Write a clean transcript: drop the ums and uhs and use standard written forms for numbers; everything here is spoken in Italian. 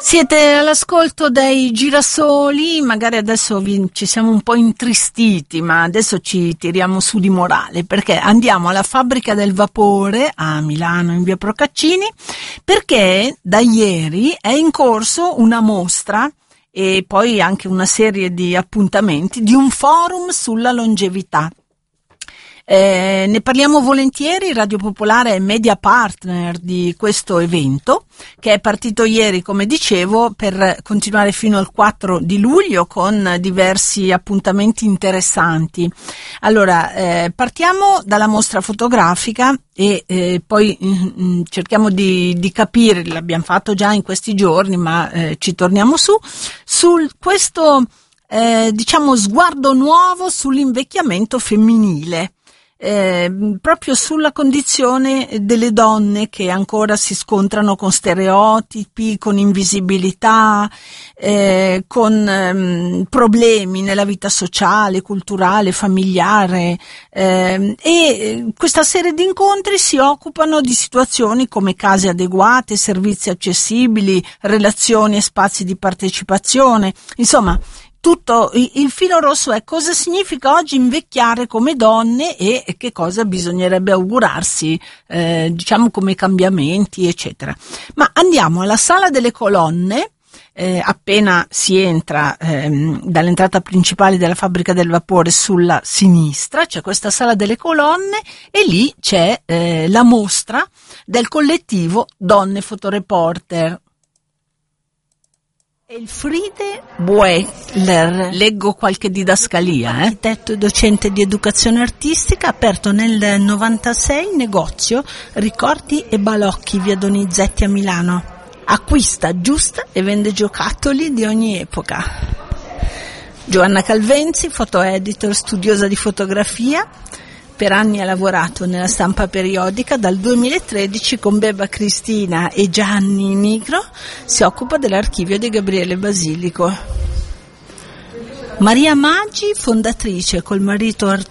Siete all'ascolto dei Girasoli, magari adesso ci siamo un po' intristiti, ma adesso ci tiriamo su di morale, perché andiamo alla Fabbrica del Vapore a Milano in via Procaccini, perché da ieri è in corso una mostra e poi anche una serie di appuntamenti di un forum sulla longevità. Ne parliamo volentieri. Radio Popolare è media partner di questo evento, che è partito ieri, come dicevo, per continuare fino al 4 di luglio con diversi appuntamenti interessanti. Allora, partiamo dalla mostra fotografica e poi cerchiamo di capire, l'abbiamo fatto già in questi giorni, ma ci torniamo su questo diciamo sguardo nuovo sull'invecchiamento femminile. Proprio sulla condizione delle donne che ancora si scontrano con stereotipi, con invisibilità, con problemi nella vita sociale, culturale, familiare, e questa serie di incontri si occupano di situazioni come case adeguate, servizi accessibili, relazioni e spazi di partecipazione, insomma. Tutto il filo rosso è cosa significa oggi invecchiare come donne e che cosa bisognerebbe augurarsi, diciamo, come cambiamenti, eccetera. Ma andiamo alla Sala delle Colonne, appena si entra dall'entrata principale della Fabbrica del Vapore sulla sinistra, c'è questa Sala delle Colonne e lì c'è la mostra del collettivo Donne Fotoreporter. Elfriede Buechler, leggo qualche didascalia, architetto e docente di educazione artistica, aperto nel 96 negozio Ricordi e Balocchi, via Donizetti a Milano. Acquista, aggiusta e vende giocattoli di ogni epoca. Giovanna Calvenzi, foto editor, studiosa di fotografia. Per anni ha lavorato nella stampa periodica, dal 2013 con Beba Cristina e Gianni Nigro si occupa dell'archivio di Gabriele Basilico. Maria Maggi, fondatrice col marito